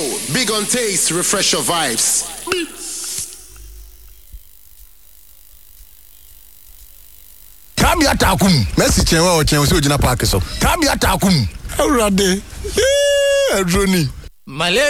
big on taste, refresh your vibes. Kabi atakum. Messi chenwa o chenwa si ojina park so. Kabi atakum. Awurade. Adroni. Malay